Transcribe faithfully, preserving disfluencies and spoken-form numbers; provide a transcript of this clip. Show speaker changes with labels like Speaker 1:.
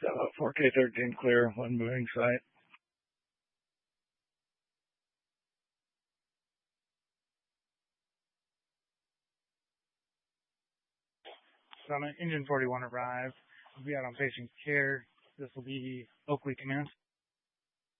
Speaker 1: Uh, four K thirteen clear, one moving site.
Speaker 2: Summit, Engine forty-one arrived. We'll be out on patient care. This will be Oakley Command.